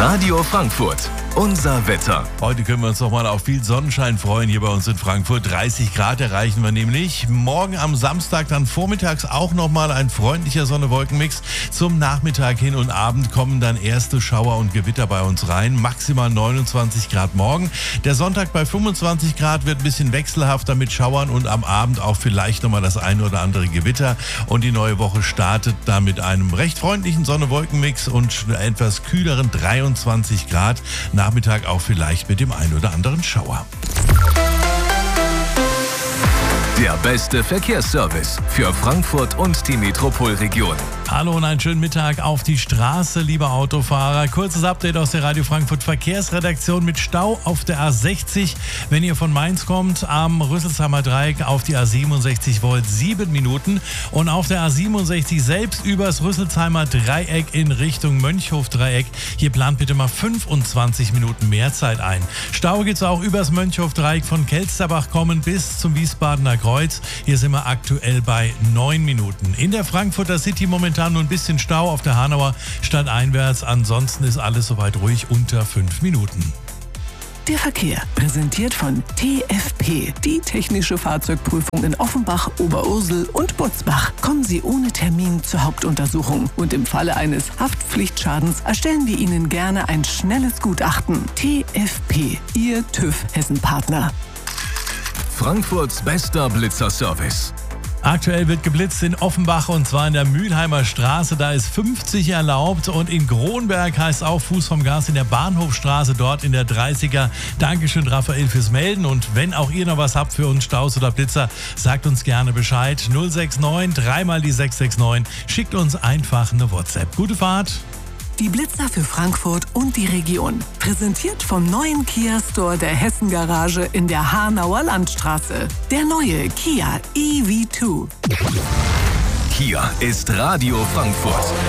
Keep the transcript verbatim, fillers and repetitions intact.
Radio Frankfurt, unser Wetter. Heute können wir uns noch mal auf viel Sonnenschein freuen hier bei uns in Frankfurt. dreißig Grad erreichen wir nämlich. Morgen am Samstag dann vormittags auch noch mal ein freundlicher Sonne-Wolken-Mix. Zum Nachmittag hin und Abend kommen dann erste Schauer und Gewitter bei uns rein. Maximal neunundzwanzig Grad morgen. Der Sonntag bei fünfundzwanzig Grad wird ein bisschen wechselhafter mit Schauern und am Abend auch vielleicht noch mal das eine oder andere Gewitter. Und die neue Woche startet da mit einem recht freundlichen Sonne-Wolken-Mix und etwas kühleren dreiundzwanzig Grad. Nachmittag auch vielleicht mit dem einen oder anderen Schauer. Der beste Verkehrsservice für Frankfurt und die Metropolregion. Hallo und einen schönen Mittag auf die Straße, liebe Autofahrer. Kurzes Update aus der Radio Frankfurt Verkehrsredaktion mit Stau auf der A sechzig. Wenn ihr von Mainz kommt, am Rüsselsheimer Dreieck auf die A siebenundsechzig wollt, sieben Minuten. Und auf der A siebenundsechzig selbst übers Rüsselsheimer Dreieck in Richtung Mönchhof-Dreieck. Hier plant bitte mal fünfundzwanzig Minuten mehr Zeit ein. Stau gibt es auch übers Mönchhof-Dreieck von Kelsterbach kommen bis zum Wiesbadener Kreuz. Hier sind wir aktuell bei neun Minuten. In der Frankfurter City momentan nur ein bisschen Stau auf der Hanauer stadteinwärts. Ansonsten ist alles soweit ruhig unter fünf Minuten. Der Verkehr, präsentiert von T F P, die technische Fahrzeugprüfung in Offenbach, Oberursel und Butzbach. Kommen Sie ohne Termin zur Hauptuntersuchung und im Falle eines Haftpflichtschadens erstellen wir Ihnen gerne ein schnelles Gutachten. T F P, Ihr TÜV Hessen-Partner. Frankfurts bester Blitzerservice. Aktuell wird geblitzt in Offenbach und zwar in der Mühlheimer Straße. Da ist fünfzig erlaubt und in Kronberg heißt auch Fuß vom Gas in der Bahnhofstraße, dort in der dreißiger. Dankeschön, Raphael, fürs Melden. Und wenn auch ihr noch was habt für uns, Staus oder Blitzer, sagt uns gerne Bescheid. null sechs neun, dreimal die sechs sechs neun. Schickt uns einfach eine WhatsApp. Gute Fahrt. Die Blitzer für Frankfurt und die Region. Präsentiert vom neuen Kia Store der Hessen Garage in der Hanauer Landstraße. Der neue Kia E V zwei. Hier ist Radio Frankfurt.